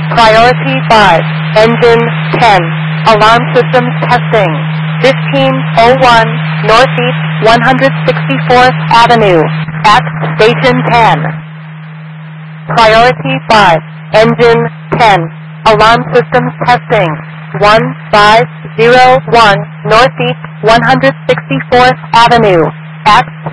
Priority 5, Engine 10, Alarm Systems Testing, 1501 Northeast 164th Avenue, at Station 10. Priority 5, Engine 10, Alarm Systems Testing, 1501 Northeast 164th Avenue, at